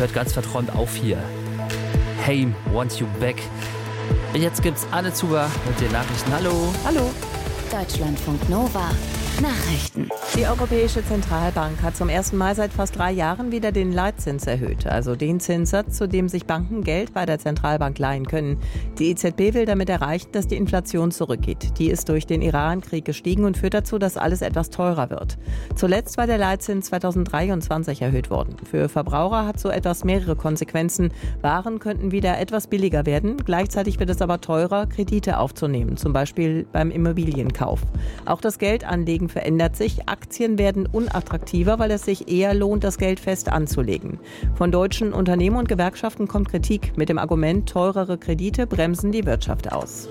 hört ganz verträumt auf hier. Hey, want you back. Und jetzt gibt's Anne Zuber mit den Nachrichten. Hallo. Hallo. Deutschlandfunk Nova. Nachrichten. Die Europäische Zentralbank hat zum ersten Mal seit fast 3 Jahren wieder den Leitzins erhöht, also den Zinssatz, zu dem sich Banken Geld bei der Zentralbank leihen können. Die EZB will damit erreichen, dass die Inflation zurückgeht. Die ist durch den Iran-Krieg gestiegen und führt dazu, dass alles etwas teurer wird. Zuletzt war der Leitzins 2023 erhöht worden. Für Verbraucher hat so etwas mehrere Konsequenzen. Waren könnten wieder etwas billiger werden. Gleichzeitig wird es aber teurer, Kredite aufzunehmen, zum Beispiel beim Immobilienkauf. Auch das Geldanlegen verändert sich. Aktien werden unattraktiver, weil es sich eher lohnt, das Geld fest anzulegen. Von deutschen Unternehmen und Gewerkschaften kommt Kritik mit dem Argument, teurere Kredite bremsen die Wirtschaft aus.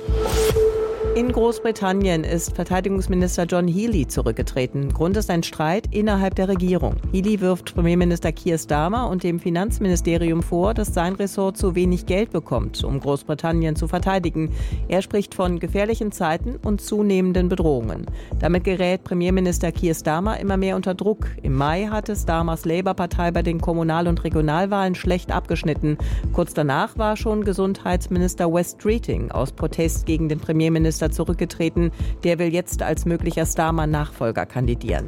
In Großbritannien ist Verteidigungsminister John Healey zurückgetreten. Grund ist ein Streit innerhalb der Regierung. Healey wirft Premierminister Keir Starmer und dem Finanzministerium vor, dass sein Ressort zu wenig Geld bekommt, um Großbritannien zu verteidigen. Er spricht von gefährlichen Zeiten und zunehmenden Bedrohungen. Damit gerät Premierminister Keir Starmer immer mehr unter Druck. Im Mai hatte Starmers Labour-Partei bei den Kommunal- und Regionalwahlen schlecht abgeschnitten. Kurz danach war schon Gesundheitsminister Wes Streeting aus Protest gegen den Premierminister zurückgetreten. Der will jetzt als möglicher Starmer-Nachfolger kandidieren.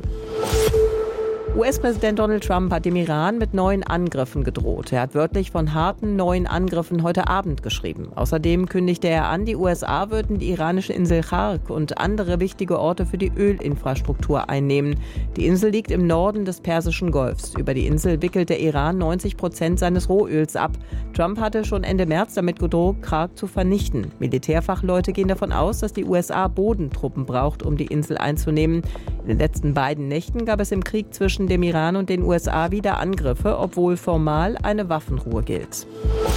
US-Präsident Donald Trump hat dem Iran mit neuen Angriffen gedroht. Er hat wörtlich von harten neuen Angriffen heute Abend geschrieben. Außerdem kündigte er an, die USA würden die iranische Insel Chark und andere wichtige Orte für die Ölinfrastruktur einnehmen. Die Insel liegt im Norden des Persischen Golfs. Über die Insel wickelt der Iran 90% seines Rohöls ab. Trump hatte schon Ende März damit gedroht, Chark zu vernichten. Militärfachleute gehen davon aus, dass die USA Bodentruppen braucht, um die Insel einzunehmen. In den letzten beiden Nächten gab es im Krieg zwischen dem Iran und den USA wieder Angriffe, obwohl formal eine Waffenruhe gilt.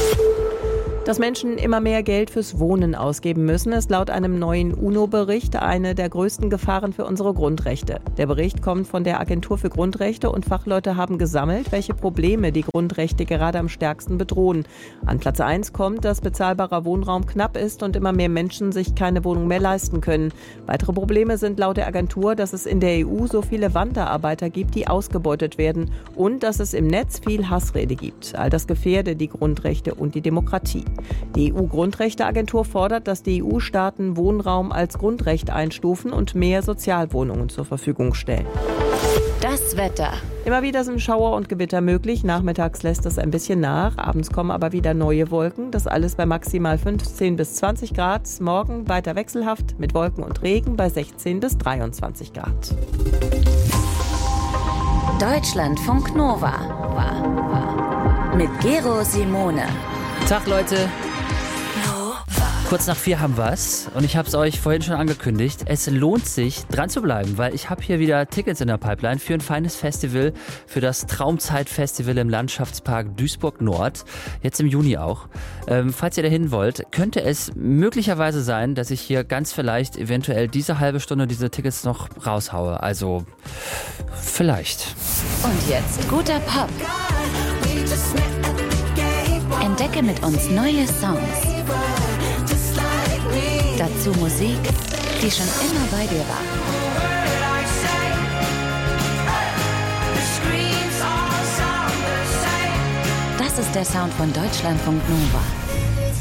Dass Menschen immer mehr Geld fürs Wohnen ausgeben müssen, ist laut einem neuen UNO-Bericht eine der größten Gefahren für unsere Grundrechte. Der Bericht kommt von der Agentur für Grundrechte und Fachleute haben gesammelt, welche Probleme die Grundrechte gerade am stärksten bedrohen. An Platz 1 kommt, dass bezahlbarer Wohnraum knapp ist und immer mehr Menschen sich keine Wohnung mehr leisten können. Weitere Probleme sind laut der Agentur, dass es in der EU so viele Wanderarbeiter gibt, die ausgebeutet werden und dass es im Netz viel Hassrede gibt. All das gefährde die Grundrechte und die Demokratie. Die EU-Grundrechteagentur fordert, dass die EU-Staaten Wohnraum als Grundrecht einstufen und mehr Sozialwohnungen zur Verfügung stellen. Das Wetter. Immer wieder sind Schauer und Gewitter möglich. Nachmittags lässt es ein bisschen nach. Abends kommen aber wieder neue Wolken. Das alles bei maximal 15 bis 20 Grad. Morgen weiter wechselhaft mit Wolken und Regen bei 16 bis 23 Grad. Deutschlandfunk Nova. Mit Gero Simone. Tag, Leute. Kurz nach 4 haben wir's und ich habe es euch vorhin schon angekündigt. Es lohnt sich, dran zu bleiben, weil ich habe hier wieder Tickets in der Pipeline für ein feines Festival, für das Traumzeit-Festival im Landschaftspark Duisburg-Nord, jetzt im Juni auch. Falls ihr dahin wollt, könnte es möglicherweise sein, dass ich hier ganz vielleicht eventuell diese halbe Stunde diese Tickets noch raushaue. Also vielleicht. Und jetzt guter Pop. Entdecke mit uns neue Songs. Dazu Musik, die schon immer bei dir war. Das ist der Sound von Deutschlandfunk Nova.